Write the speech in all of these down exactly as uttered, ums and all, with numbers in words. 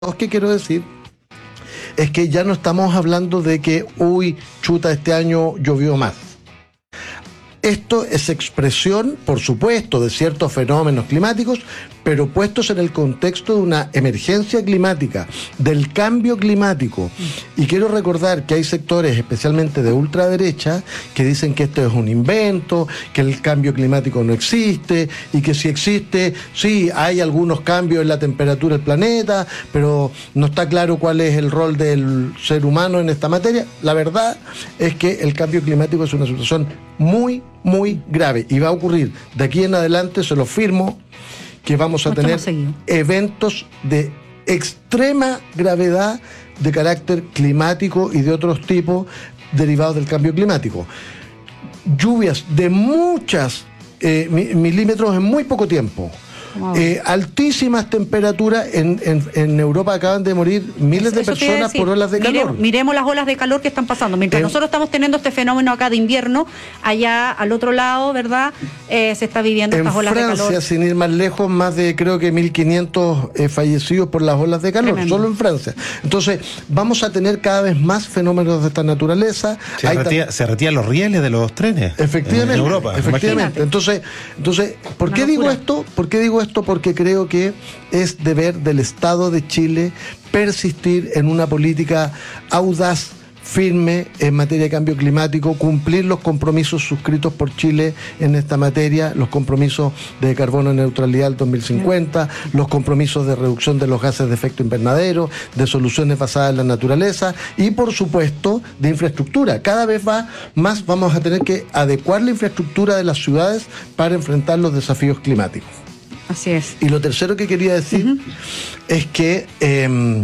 ¿Qué quiero decir? Es que ya no estamos hablando de que, uy, chuta, este año llovió más. Esto es expresión, por supuesto, de ciertos fenómenos climáticos, pero puestos en el contexto de una emergencia climática, del cambio climático. Y quiero recordar que hay sectores, especialmente de ultraderecha, que dicen que esto es un invento, que el cambio climático no existe, y que si existe, sí, hay algunos cambios en la temperatura del planeta, pero no está claro cuál es el rol del ser humano en esta materia. La verdad es que el cambio climático es una situación muy, muy grave, y va a ocurrir de aquí en adelante, se lo firmo, que vamos a Mucho tener eventos de extrema gravedad de carácter climático y de otros tipos derivados del cambio climático. Lluvias de muchas eh, milímetros en muy poco tiempo. Wow. Eh, altísimas temperaturas. En, en, en Europa acaban de morir miles eso, de personas por olas de Mire, calor. Miremos las olas de calor que están pasando. Mientras eh, nosotros estamos teniendo este fenómeno acá de invierno, allá al otro lado, ¿verdad? Eh, se está viviendo estas olas Francia, de calor. En Francia, sin ir más lejos, más de creo que mil quinientos eh, fallecidos por las olas de calor. Tremendo. Solo en Francia. Entonces, vamos a tener cada vez más fenómenos de esta naturaleza. Se, Hay retira, ta... se retiran los rieles de los trenes. Efectivamente. En Europa. Efectivamente. Entonces, entonces, ¿por qué digo esto? ¿Por qué digo esto? Porque creo que es deber del Estado de Chile persistir en una política audaz, firme en materia de cambio climático, cumplir los compromisos suscritos por Chile en esta materia, los compromisos de carbono neutralidad al dos mil cincuenta, los compromisos de reducción de los gases de efecto invernadero, de soluciones basadas en la naturaleza y, por supuesto, de infraestructura. Cada vez va más vamos a tener que adecuar la infraestructura de las ciudades para enfrentar los desafíos climáticos. Así es. Y lo tercero que quería decir uh-huh. es que eh,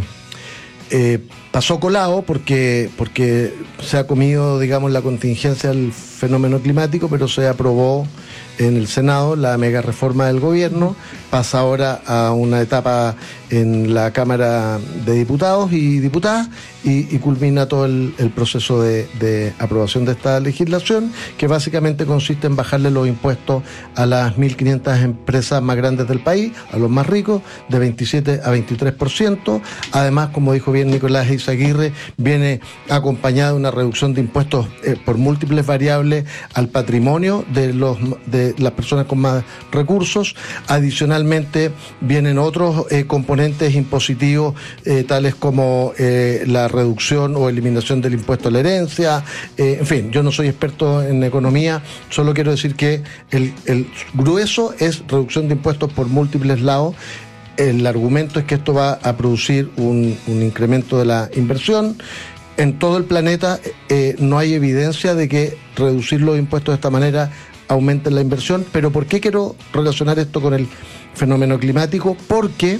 eh, pasó colado porque, porque se ha comido, digamos, la contingencia del fenómeno climático, pero se aprobó en el Senado la mega reforma del gobierno, pasa ahora a una etapa en la Cámara de Diputados y Diputadas y, y culmina todo el, el proceso de, de aprobación de esta legislación, que básicamente consiste en bajarle los impuestos a las mil quinientas empresas más grandes del país, a los más ricos, de veintisiete a veintitrés por ciento. Además, como dijo bien Nicolás Eizaguirre, viene acompañada de una reducción de impuestos eh, por múltiples variables al patrimonio de los de las personas con más recursos. Adicionalmente vienen otros eh, componentes impositivos eh, tales como eh, la reducción o eliminación del impuesto a la herencia. Eh, en fin, yo no soy experto en economía, solo quiero decir que el, el grueso es reducción de impuestos por múltiples lados. El argumento es que esto va a producir un, un incremento de la inversión. En todo el planeta eh, no hay evidencia de que reducir los impuestos de esta manera aumente la inversión. Pero ¿por qué quiero relacionar esto con el fenómeno climático? Porque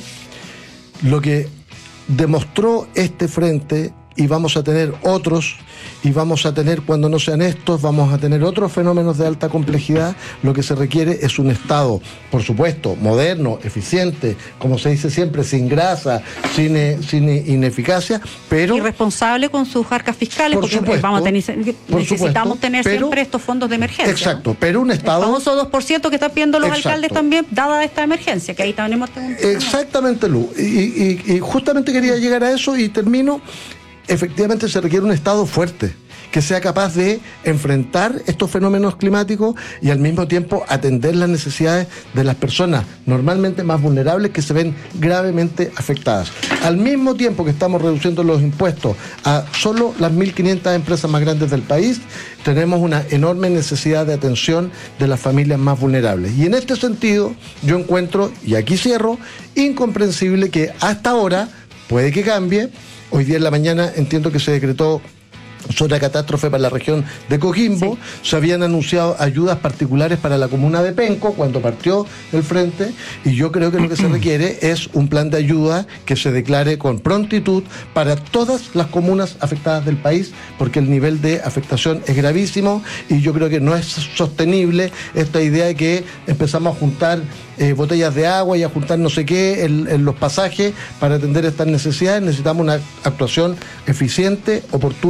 lo que demostró este frente, y vamos a tener otros, y vamos a tener, cuando no sean estos, vamos a tener otros fenómenos de alta complejidad. Lo que se requiere es un Estado, por supuesto, moderno, eficiente, como se dice siempre, sin grasa, sin, sin ineficacia, pero... Y responsable con sus arcas fiscales, por porque supuesto, vamos a tener, necesitamos supuesto, tener pero, siempre estos fondos de emergencia. Exacto, ¿no? Pero un Estado... El famoso dos por ciento que están pidiendo los exacto. alcaldes también, dada esta emergencia, que ahí tenemos... Un... Exactamente, Lu. Y, y, y justamente quería llegar a eso y termino. Efectivamente se requiere un Estado fuerte, que sea capaz de enfrentar estos fenómenos climáticos y al mismo tiempo atender las necesidades de las personas normalmente más vulnerables que se ven gravemente afectadas. Al mismo tiempo que estamos reduciendo los impuestos a solo las mil quinientas empresas más grandes del país, tenemos una enorme necesidad de atención de las familias más vulnerables. Y en este sentido, yo encuentro, y aquí cierro, incomprensible que hasta ahora, puede que cambie, hoy día en la mañana entiendo que se decretó zona catástrofe para la región de Coquimbo, sí. Se habían anunciado ayudas particulares para la comuna de Penco cuando partió el frente, y yo creo que lo que se requiere es un plan de ayuda que se declare con prontitud para todas las comunas afectadas del país, porque el nivel de afectación es gravísimo y yo creo que no es sostenible esta idea de que empezamos a juntar eh, botellas de agua y a juntar no sé qué en, en los pasajes para atender estas necesidades. Necesitamos una actuación eficiente, oportuna del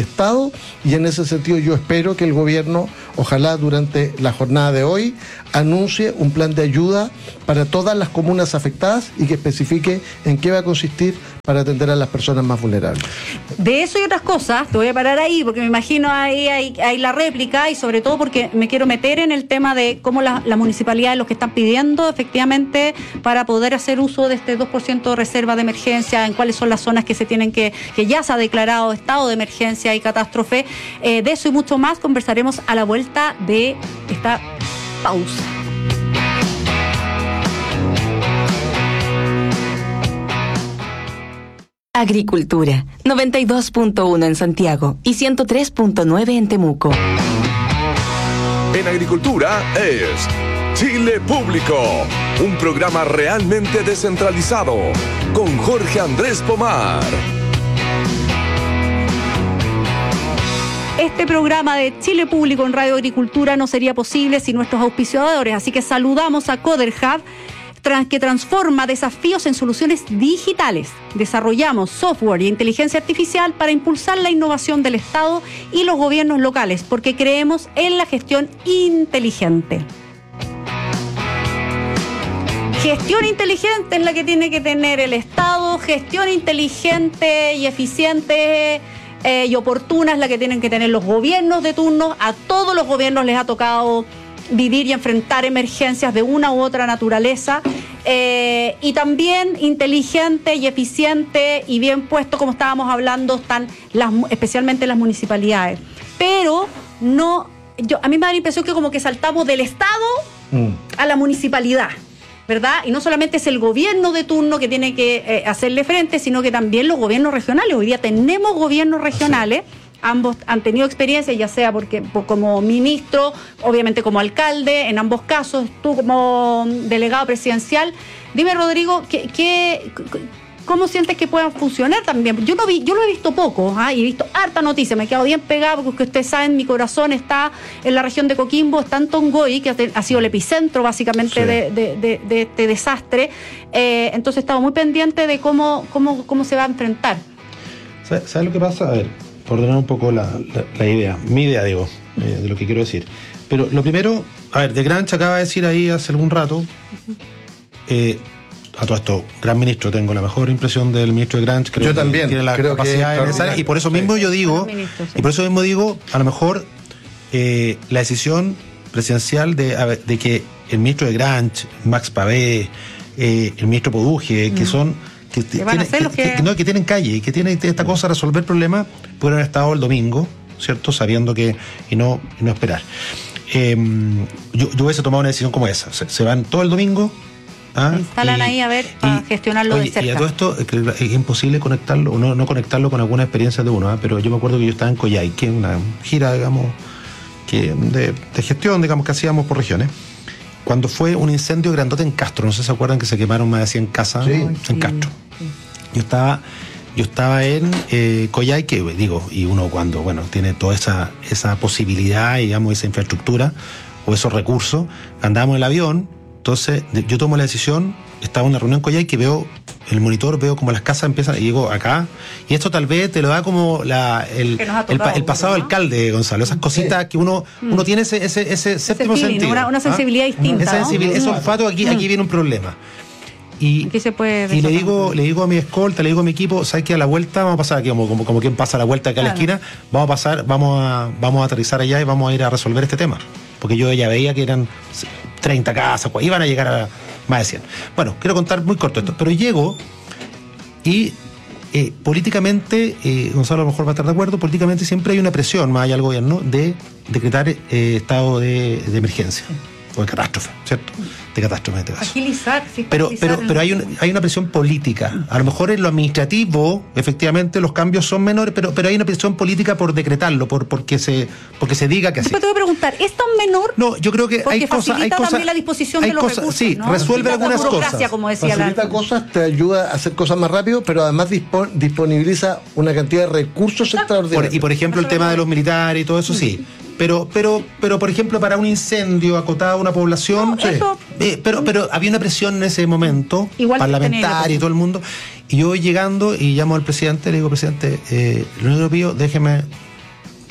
Estado, y en ese sentido yo espero que el gobierno, ojalá durante la jornada de hoy, anuncie un plan de ayuda para todas las comunas afectadas y que especifique en qué va a consistir para atender a las personas más vulnerables. De eso y otras cosas, te voy a parar ahí porque me imagino ahí hay, hay la réplica, y sobre todo porque me quiero meter en el tema de cómo las la municipalidades lo que están pidiendo efectivamente para poder hacer uso de este dos por ciento de reserva de emergencia, en cuáles son las zonas que se tienen que, que ya se ha declarado estado de emergencia y catástrofe. Eh, de eso y mucho más conversaremos a la vuelta de esta pausa. Agricultura, noventa y dos punto uno en Santiago y ciento tres punto nueve en Temuco. En Agricultura es Chile Público, un programa realmente descentralizado, con Jorge Andrés Pomar. Este programa de Chile Público en Radio Agricultura no sería posible sin nuestros auspiciadores, así que saludamos a CoderHub, que transforma desafíos en soluciones digitales. Desarrollamos software y inteligencia artificial para impulsar la innovación del Estado y los gobiernos locales, porque creemos en la gestión inteligente. Gestión inteligente es la que tiene que tener el Estado, gestión inteligente y eficiente eh, y oportuna es la que tienen que tener los gobiernos de turno. A todos los gobiernos les ha tocado vivir y enfrentar emergencias de una u otra naturaleza, eh, y también inteligente y eficiente y bien puesto, como estábamos hablando, están las, especialmente las municipalidades. Pero no, yo, a mí me da la impresión que como que saltamos del Estado mm. a la municipalidad, ¿verdad? Y no solamente es el gobierno de turno que tiene que eh, hacerle frente, sino que también los gobiernos regionales. Hoy día tenemos gobiernos regionales. Sí. Ambos han tenido experiencia, ya sea porque como ministro, obviamente como alcalde, en ambos casos, tú como delegado presidencial. Dime, Rodrigo, ¿qué, qué, ¿cómo sientes que puedan funcionar también? Yo no vi, yo lo he visto poco, ¿eh? Y he visto harta noticia, me he quedado bien pegado, porque ustedes saben, mi corazón está en la región de Coquimbo, está en Tongoy, que ha sido el epicentro básicamente sí. de, de, de, de este desastre. Eh, entonces he estado muy pendiente de cómo, cómo, cómo se va a enfrentar. ¿Sabes, ¿sabes lo que pasa? A ver, ordenar un poco la, la, la idea, mi idea, digo, eh, de lo que quiero decir. Pero lo primero, a ver, de Granch acaba de decir ahí hace algún rato, eh, a todo esto, gran ministro, tengo la mejor impresión del ministro de Granch, creo yo que también, tiene la creo capacidad que necesaria, y por eso mismo yo digo, ministro, sí. y por eso mismo digo, a lo mejor eh, la decisión presidencial de, a ver, de que el ministro de Granch, Max Pavé, eh, el ministro Poduje, mm. que son Que, que, tiene, que, que... Que, no, que tienen calle y que tienen esta cosa de resolver problemas, pudieron haber estado el domingo, ¿cierto? Sabiendo que, y no, y no esperar. Eh, yo, yo hubiese tomado una decisión como esa. Se, se van todo el domingo. ¿ah? Se instalan y, ahí a ver, para gestionarlo oye, de cerca. Y a todo esto es, es imposible conectarlo, o no, no conectarlo con alguna experiencia de uno, ¿ah? Pero yo me acuerdo que yo estaba en Coyhaique, una gira, digamos, que de, de gestión, digamos, que hacíamos por regiones. Cuando fue un incendio grandote en Castro, no sé si se acuerdan que se quemaron más de cien casas sí, en sí, Castro. Sí. Yo estaba, yo estaba en eh, Coyhaique, digo, y uno cuando, bueno, tiene toda esa, esa posibilidad, digamos, esa infraestructura o esos recursos, andábamos en el avión, entonces yo tomo la decisión, estaba en una reunión en Coyhaique, veo en el monitor, veo como las casas empiezan, y digo, acá, y esto tal vez te lo da como la, el, el, el pasado ¿no? alcalde, Gonzalo, esas cositas sí. que uno, mm. uno tiene ese, ese, ese séptimo ese feeling, sentido. Una, una sensibilidad ¿ah? distinta. Esa sensibilidad, ¿no? Ese olfato, aquí, aquí viene un problema. Y, ¿qué se puede y le digo, le digo a mi escolta, le digo a mi equipo, ¿sabes qué? A la vuelta vamos a pasar aquí, como, como, como quien pasa a la vuelta acá claro. a la esquina, vamos a pasar, vamos a, vamos a aterrizar allá y vamos a ir a resolver este tema. Porque yo ya veía que eran treinta casas, pues, iban a llegar a más de cien. Bueno, quiero contar muy corto esto, pero llego y eh, políticamente, eh, Gonzalo a lo mejor va a estar de acuerdo, políticamente siempre hay una presión, más allá del gobierno, de decretar eh, estado de, de emergencia o de catástrofe, ¿cierto? De catástrofe en este caso. Agilizar, sí, pero pero pero hay un, hay una presión política. A lo mejor en lo administrativo, efectivamente, los cambios son menores, pero pero hay una presión política por decretarlo, por porque se porque se diga que así. Después te voy a preguntar, ¿es tan menor? No, yo creo que hay cosas, hay cosas, también la disposición hay de los cosas, recursos, sí, ¿no? resuelve algunas cosas. Como decía facilita la... cosas, te ayuda a hacer cosas más rápido, pero además dispon, disponibiliza una cantidad de recursos Exacto. extraordinarios. Por, y por ejemplo, el tema de los militares y todo eso, sí. Pero, pero, pero, por ejemplo, para un incendio acotado a una población, no, eso, eh, pero, pero había una presión en ese momento, igual parlamentaria y todo el mundo. Y yo voy llegando y llamo al presidente, le digo, presidente, eh, lo único que pido, déjeme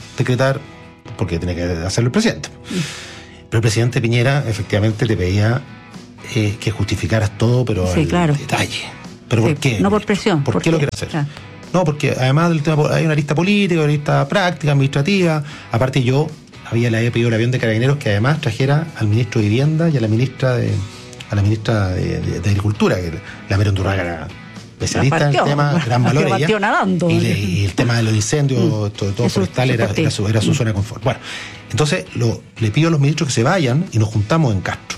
decretar, porque tiene que hacerlo el presidente. Pero el presidente Piñera efectivamente te pedía eh, que justificaras todo, pero sí, al claro. detalle. ¿Pero sí, por qué? No por presión. ¿Por, ¿Por qué lo quiere hacer? Claro. No, porque además del tema, hay una lista política, una lista práctica, administrativa. Aparte yo había, le había pedido el avión de Carabineros que además trajera al ministro de Vivienda y a la ministra de a la ministra de, de, de Agricultura, que la Mera Undurraga era especialista en el tema, gran valor ella. Nadando. Y, le, y el tema de los incendios, mm. todo, todo forestal era, era su, era su mm. zona de confort. Bueno, entonces lo, le pido a los ministros que se vayan y nos juntamos en Castro.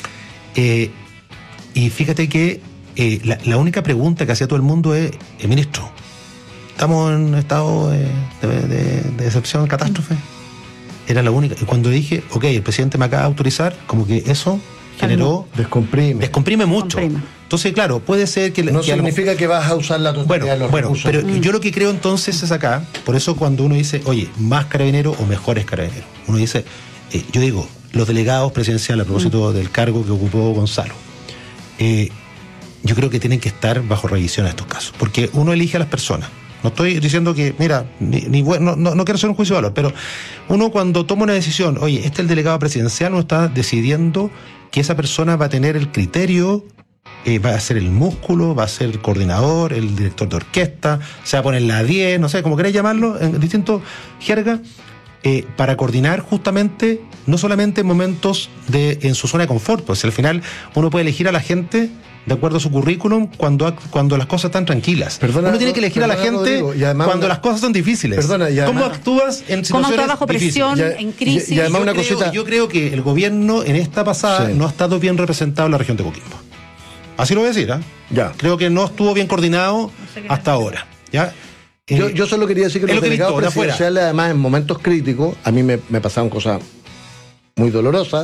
Eh, y fíjate que eh, la, la única pregunta que hacía todo el mundo es, eh, ministro, ¿estamos en estado de, de, de, de decepción, catástrofe? Era la única. Y cuando dije, ok, el presidente me acaba de autorizar, como que eso generó... Descomprime. Descomprime mucho. Comprime. Entonces, claro, puede ser que... No que significa algo... que vas a usar la totalidad bueno, de los bueno, recursos. Pero mm. yo lo que creo entonces es acá, por eso cuando uno dice, oye, más carabineros o mejores carabineros, uno dice, eh, yo digo, los delegados presidenciales a propósito mm. del cargo que ocupó Gonzalo, eh, yo creo que tienen que estar bajo revisión en estos casos, porque uno elige a las personas. No estoy diciendo que, mira, ni, ni bueno, no, no quiero hacer un juicio de valor, pero uno cuando toma una decisión, oye, este es el delegado presidencial, uno está decidiendo que esa persona va a tener el criterio, eh, va a ser el músculo, va a ser el coordinador, el director de orquesta, se va a poner la diez, no sé, como queréis llamarlo, en distintos jergas, eh, para coordinar justamente, no solamente en momentos de en su zona de confort, pues al final uno puede elegir a la gente de acuerdo a su currículum cuando, cuando las cosas están tranquilas. Perdona, uno tiene que elegir perdona, a la gente además, cuando una, las cosas son difíciles. Perdona, y además, ¿cómo actúas en situaciones ¿Cómo actúas bajo presión, ya, en crisis? Y, y además yo, una creo, cosita, yo creo que el gobierno en esta pasada sí. no ha estado bien representado en la región de Coquimbo. Así lo voy a decir, ¿eh? Ya. Creo que no estuvo bien coordinado no sé hasta ahora. ¿Ya? Eh, yo, yo solo quería decir que los delegados presidenciales, además, en momentos críticos, a mí me, me pasaron cosas muy dolorosas.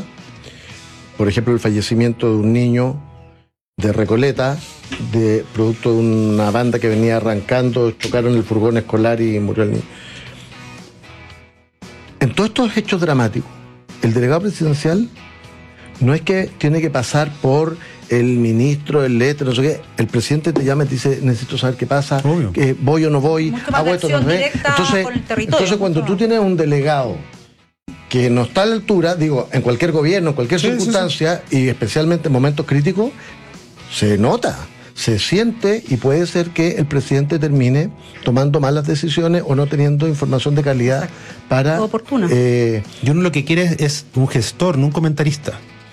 Por ejemplo, el fallecimiento de un niño de Recoleta, de producto de una banda que venía arrancando, chocaron el furgón escolar y murió el niño. En todos estos hechos dramáticos, el delegado presidencial no es que tiene que pasar por el ministro, el letra, no sé qué. El presidente te llama y te dice, necesito saber qué pasa, eh, voy o no voy, hago esto, no sé. Entonces, entonces cuando tú tienes un delegado que no está a la altura, digo, en cualquier gobierno, en cualquier sí, circunstancia, sí, sí. y especialmente en momentos críticos, se nota, se siente y puede ser que el presidente termine tomando malas decisiones o no teniendo información de calidad Exacto. para... oportuna. Eh, y uno lo que quiere es un gestor, no un comentarista.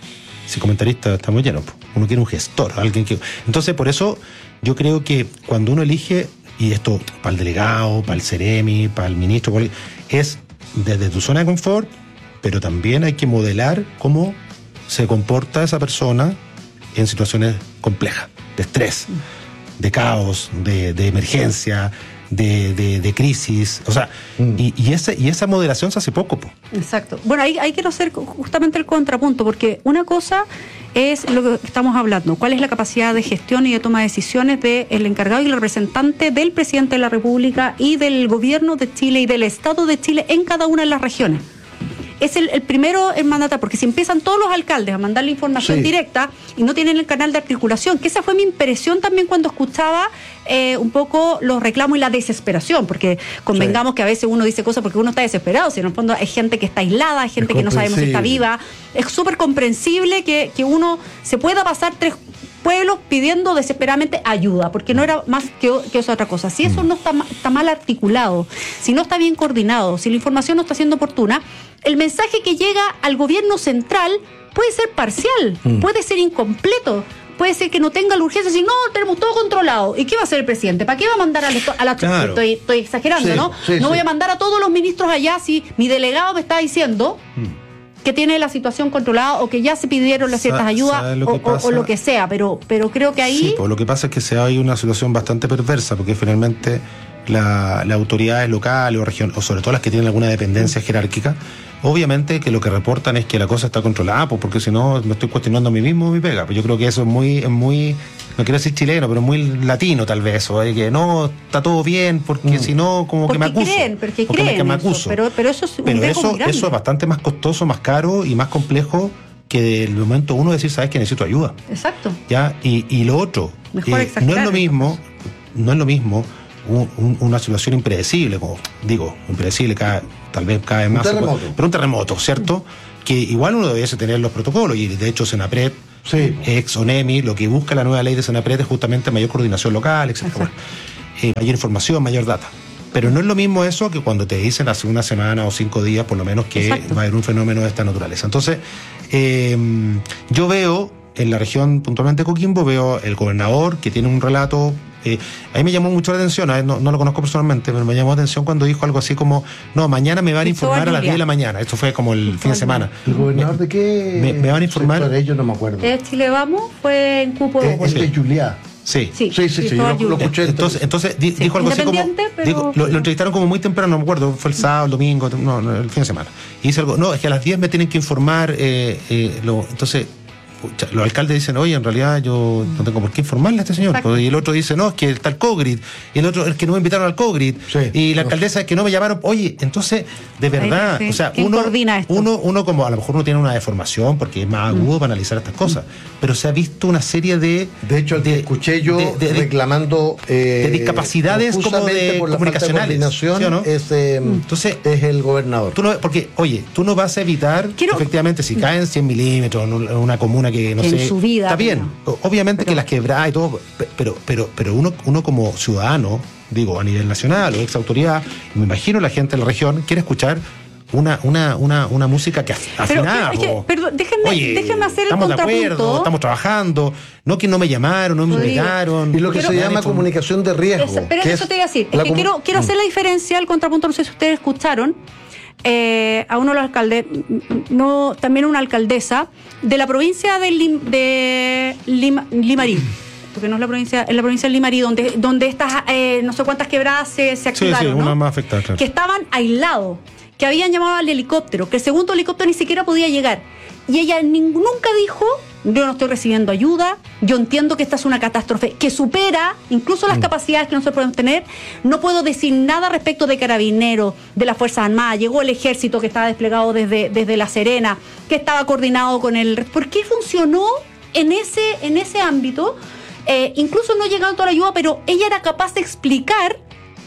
Si comentarista está muy lleno, uno quiere un gestor, alguien que... Entonces, por eso yo creo que cuando uno elige, y esto para el delegado, para el Ceremi, para el ministro, es desde tu zona de confort, pero también hay que modelar cómo se comporta esa persona en situaciones complejas, de estrés, de caos, de, de emergencia, de, de, de crisis, o sea, mm. y, y, ese, y esa moderación se hace poco. Po. Exacto. Bueno, ahí, ahí quiero hacer justamente el contrapunto, porque una cosa es lo que estamos hablando, cuál es la capacidad de gestión y de toma de decisiones del encargado y el representante del presidente de la República y del gobierno de Chile y del Estado de Chile en cada una de las regiones. Es el, el primero en mandatar, porque si empiezan todos los alcaldes a mandar la información sí. directa y no tienen el canal de articulación, que esa fue mi impresión también cuando escuchaba eh, un poco los reclamos y la desesperación, porque convengamos sí. que a veces uno dice cosas porque uno está desesperado, si en el fondo hay gente que está aislada, hay gente que no sabemos si está viva, es súper comprensible que, que uno se pueda pasar tres pueblos pidiendo desesperadamente ayuda, porque no era más que, que esa otra cosa. Si eso no está, está mal articulado, si no está bien coordinado, si la información no está siendo oportuna, el mensaje que llega al gobierno central puede ser parcial, mm. puede ser incompleto, puede ser que no tenga la urgencia, si no, tenemos todo controlado. ¿Y qué va a hacer el presidente? ¿Para qué va a mandar a la... A la claro. estoy, estoy exagerando, sí, ¿no? Sí, no sí. voy a mandar a todos los ministros allá si mi delegado me está diciendo... Mm. que tiene la situación controlada o que ya se pidieron las ciertas ayudas o, o, o lo que sea, pero pero creo que ahí... Sí, pues lo que pasa es que se hay una situación bastante perversa, porque finalmente la, las autoridades locales o regionales, o sobre todo las que tienen alguna dependencia jerárquica, obviamente que lo que reportan es que la cosa está controlada, pues porque si no me estoy cuestionando a mí mismo mi pega. Pues yo creo que eso es muy, es muy, no quiero decir chileno, pero muy latino tal vez, o de que no, está todo bien, porque mm. si no, como porque que me acuso. Creen, porque porque creen me, que me acuso. Eso, pero, pero eso es un pero riesgo eso, muy grande. eso es bastante más costoso, más caro y más complejo que del momento uno decir, sabes que necesito ayuda. Exacto. ¿Ya? Y, y lo otro, Mejor eh, no es lo mismo, no es lo mismo un, un, una situación impredecible, como digo, impredecible cada, tal vez cada vez más. Un terremoto. Puede, pero un terremoto, ¿cierto? Que igual uno debiese tener los protocolos, y de hecho Senapred, sí. ex ONEMI, lo que busca la nueva ley de Senapred es justamente mayor coordinación local, etcétera. Bueno, eh, mayor información, mayor data. Pero no es lo mismo eso que cuando te dicen hace una semana o cinco días, por lo menos, que Exacto. va a haber un fenómeno de esta naturaleza. Entonces, eh, yo veo, en la región puntualmente de Coquimbo, veo el gobernador que tiene un relato. Eh, a mí me llamó mucho la atención, a ver, no, no lo conozco personalmente, pero me llamó la atención cuando dijo algo así como, no, mañana me van a informar a las diez de la mañana. Esto fue como el fin de semana. ¿El gobernador de qué? Me, me van a informar. De ellos no me acuerdo. ¿Es Chile Vamos? Fue en cupo de Es de Juliá. Sí, sí, sí, sí, sí yo lo, lo escuché. Entonces, entonces di, sí, dijo algo así como. Pero... Dijo, lo, lo entrevistaron como muy temprano, no me acuerdo, fue el sábado, el domingo, no, no, el fin de semana. Y dice algo, no, es que a las diez me tienen que informar. Eh, eh, lo, entonces, pucha, los alcaldes dicen, oye, en realidad yo no tengo por qué informarle a este señor. Pues, y el otro dice, no, es que está el COGRID. Y el otro, es que no me invitaron al COGRID. Sí, y la no. alcaldesa es que no me llamaron. Oye, entonces, de verdad, sí, o sea, ¿quién uno, coordina esto? uno, uno como a lo mejor uno tiene una deformación porque es más agudo mm. para analizar estas cosas. Mm. Pero se ha visto una serie de. De hecho, de, escuché yo de, de, reclamando. Eh, de discapacidades como de por comunicacionales. La ¿sí o no? es, eh, mm. Entonces, es el gobernador. Tú no, porque, oye, tú no vas a evitar, Quiero... efectivamente, si caen cien milímetros en una comuna que no en sé. Su vida, está bien. No. Obviamente pero... que las quebradas y todo, pero, pero, pero uno, uno como ciudadano, digo, a nivel nacional o ex autoridad, me imagino la gente de la región quiere escuchar una, una, una, una música que afinada. Pero, oye, perdón, déjenme, oye, déjenme hacer el estamos contrapunto. De acuerdo, estamos trabajando, no que no me llamaron, no me invitaron. Y lo que pero, se llama comunicación de riesgo. Es, pero eso te iba a decir, es que com- quiero, quiero hacer la diferencia, el contrapunto, no sé si ustedes escucharon, eh, a uno de los alcaldes, no, también una alcaldesa de la provincia de, Lim, de Lima, Limarí. Porque no es la provincia, es la provincia de Limarí, donde, donde estas eh, no sé cuántas quebradas se, se activaron, sí, sí, una ¿no? más afectada, claro. Que estaban aislados, que habían llamado al helicóptero, que el segundo helicóptero ni siquiera podía llegar. Y ella ni, nunca dijo, yo no estoy recibiendo ayuda, yo entiendo que esta es una catástrofe que supera incluso las mm. capacidades que nosotros podemos tener, no puedo decir nada respecto de Carabineros, de las Fuerzas Armadas, llegó el ejército que estaba desplegado desde, desde La Serena, que estaba coordinado con el... ¿Por qué funcionó en ese, en ese ámbito? Eh, incluso no llegando toda la ayuda, pero ella era capaz de explicar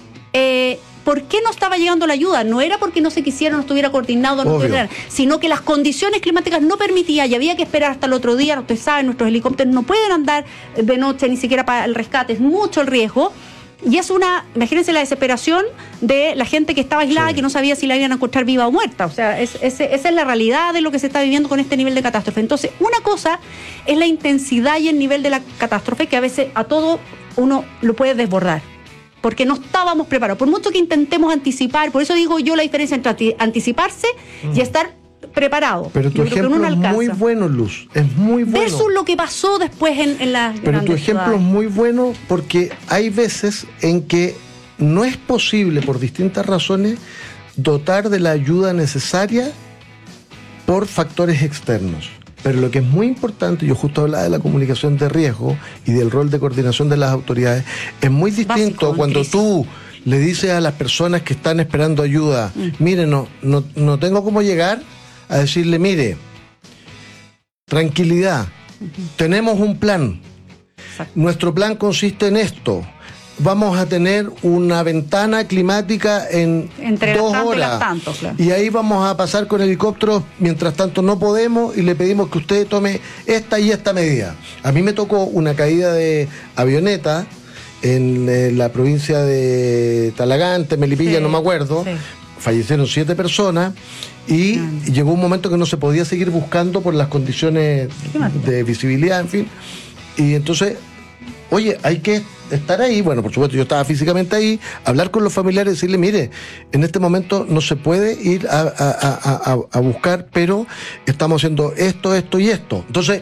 eh, por qué no estaba llegando la ayuda. No era porque no se quisiera, no estuviera coordinado, no estuviera, sino que las condiciones climáticas no permitían y había que esperar hasta el otro día. Ustedes saben, nuestros helicópteros no pueden andar de noche ni siquiera para el rescate, es mucho el riesgo. Y es una, imagínense la desesperación de la gente que estaba aislada, sí. que no sabía si la iban a encontrar viva o muerta. O sea, es, es, esa es la realidad de lo que se está viviendo con este nivel de catástrofe. Entonces, una cosa es la intensidad y el nivel de la catástrofe, que a veces a todo uno lo puede desbordar, porque no estábamos preparados. Por mucho que intentemos anticipar, por eso digo yo la diferencia entre anticiparse mm. y estar preparado. Pero tu ejemplo es muy bueno, Luz, es muy bueno. Versus lo que pasó después en, en las Pero tu ejemplo ciudades. Es muy bueno porque hay veces en que no es posible, por distintas razones, dotar de la ayuda necesaria por factores externos. Pero lo que es muy importante, yo justo hablaba de la comunicación de riesgo y del rol de coordinación de las autoridades, es muy distinto cuando crisis. Tú le dices a las personas que están esperando ayuda, mm. mire, no, no, no tengo cómo llegar, a decirle, mire, tranquilidad, uh-huh. tenemos un plan. Exacto. Nuestro plan consiste en esto. Vamos a tener una ventana climática en Entre dos las horas. Y, las tanto, claro. y ahí vamos a pasar con helicópteros, mientras tanto no podemos, y le pedimos que usted tome esta y esta medida. A mí me tocó una caída de avioneta en eh, la provincia de Talagante, Melipilla, sí, no me acuerdo. Sí. Fallecieron siete personas y mm. llegó un momento que no se podía seguir buscando por las condiciones de visibilidad, en fin. Y entonces, oye, hay que estar ahí. Bueno, por supuesto, yo estaba físicamente ahí, hablar con los familiares y decirle, mire, en este momento no se puede ir a, a, a, a, a buscar, pero estamos haciendo esto, esto y esto. Entonces,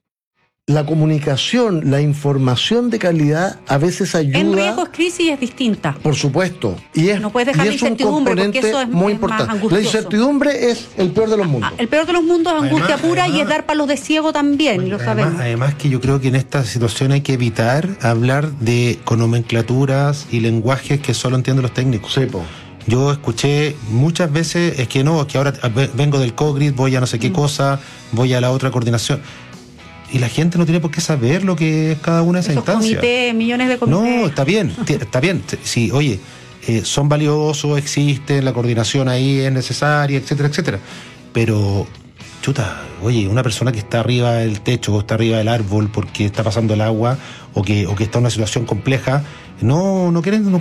la comunicación, la información de calidad a veces ayuda. En riesgos crisis es distinta. Por supuesto. Y es, no puedes dejar y la es un incertidumbre porque eso es muy es importante. Más angustioso. La incertidumbre es el peor de los mundos. Ah, el peor de los mundos es angustia además, pura además, y es dar palos de ciego también, bueno, lo además, sabemos. Además que yo creo que en esta situación hay que evitar hablar de con nomenclaturas y lenguajes que solo entienden los técnicos. Sí, po. Yo escuché muchas veces, es que no, es que ahora vengo del COGRID, voy a no sé qué mm. cosa, voy a la otra coordinación. y la gente no tiene por qué saber lo que es cada una de esas Esos instancias. comités, millones de comités. No, está bien, está bien. Sí, oye, eh, son valiosos, existen, la coordinación ahí es necesaria, etcétera, etcétera. Pero, chuta, oye, una persona que está arriba del techo o está arriba del árbol porque está pasando el agua o que, o que está en una situación compleja, no, no quieren, no